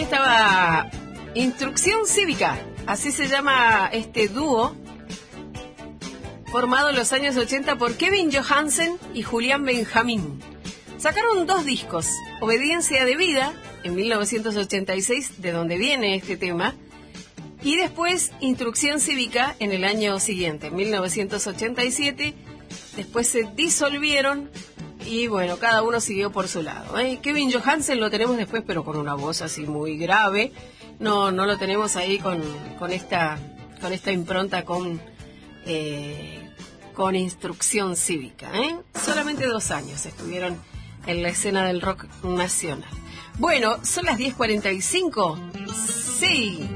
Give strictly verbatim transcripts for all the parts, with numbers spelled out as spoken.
estaba Instrucción Cívica, así se llama este dúo, formado en los años ochenta por Kevin Johansen y Julián Benjamín. Sacaron dos discos, Obediencia Debida, en mil novecientos ochenta y seis, de donde viene este tema, y después Instrucción Cívica en el año siguiente, en mil novecientos ochenta y siete. Después se disolvieron y bueno, cada uno siguió por su lado, ¿eh? Kevin Johansen lo tenemos después, pero con una voz así muy grave. No, no lo tenemos ahí con, con esta, con esta impronta con, eh, con Instrucción Cívica, ¿eh? Solamente dos años estuvieron en la escena del rock nacional. Bueno, son las diez cuarenta y cinco. Sí.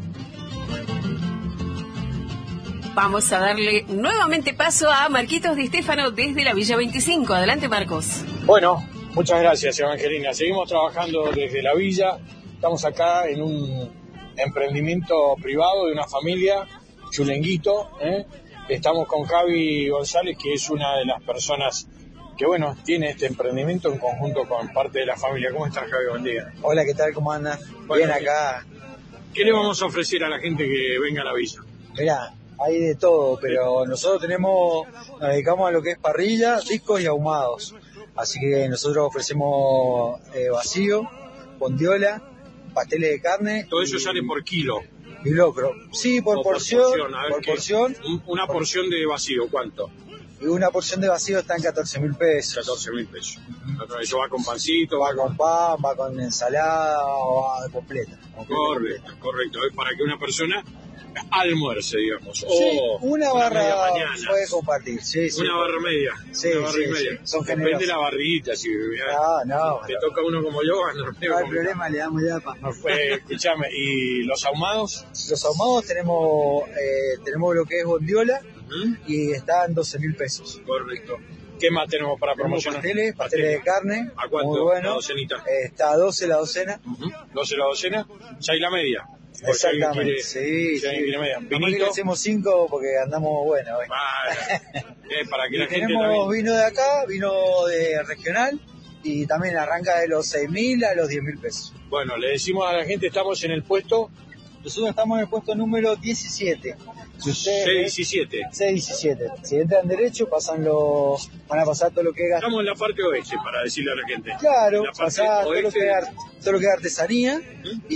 Vamos a darle nuevamente paso a Marquitos Di Stefano desde la Villa veinticinco. Adelante, Marcos. Bueno, muchas gracias, Evangelina. Seguimos trabajando desde la Villa. Estamos acá en un emprendimiento privado de una familia, Chulenguito, ¿eh? Estamos con Javi González, que es una de las personas que, bueno, tiene este emprendimiento en conjunto con parte de la familia. ¿Cómo estás, Javi? Buen día. Hola, ¿qué tal? ¿Cómo andas? Bueno, bien acá. ¿Qué le vamos a ofrecer a la gente que venga a la Villa? Mirá, hay de todo, pero nosotros tenemos, nos dedicamos a lo que es parrilla, discos y ahumados. Así que nosotros ofrecemos eh, vacío, bondiola, pasteles de carne. Todo eso y, sale por kilo. Y locro. Sí, por o porción. Por porción. A ver, por ¿qué? porción. Una porción de vacío, ¿cuánto? Y una porción de vacío está en catorce mil pesos. catorce mil pesos. Eso va con pancito, va con pan, va con ensalada, va completa. Correcto, correcto. Es para que una persona almuerce, digamos. Sí, o una barra puede compartir. Sí, sí, una barra media. Sí, una barra sí, y media. Sí, son Depende generosos. de la barriguita. Si no, no. te toca uno como yo, no, no hay problema, le damos ya pa. Eh, escuchame, ¿y los ahumados? Los ahumados tenemos, eh, tenemos lo que es bondiola. ¿Mm? Y está en doce mil pesos. Correcto. ¿Qué más tenemos para promocionar? Pasteles, pasteles de carne. ¿A cuánto? Muy bueno. La docenita. Eh, está a doce la docena. Uh-huh. doce la docena, seis la media. Porque exactamente, quiere, sí, si sí. Media. Vinito. Hacemos cinco porque andamos buenos. Vale. eh, para que la gente tenemos también... vino de acá, vino de regional, y también arranca de los seis mil a los diez mil pesos. Bueno, le decimos a la gente, estamos en el puesto... Nosotros estamos en el puesto número diecisiete. Si ustedes, seis diecisiete. seis diecisiete. Si entran derecho, pasan los, van a pasar todo lo que es... Estamos en la parte oeste, para decirle a la gente. Claro, pasar todo, lo que es, oeste... todo lo que es artesanía, ¿Mm? Y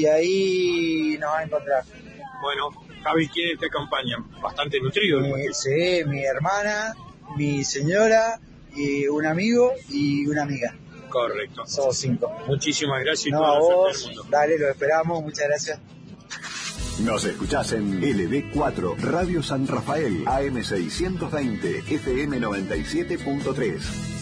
ahí nos va a encontrar. Bueno, Javi, ¿quiénes te acompañan? Bastante nutrido. Mi, sí, mi hermana, mi señora, y un amigo y una amiga. Correcto. Somos cinco. Muchísimas gracias. No, a vos, dale, lo esperamos, muchas gracias. Nos escuchás en L B cuatro, Radio San Rafael, A M seiscientos veinte, F M noventa y siete punto tres.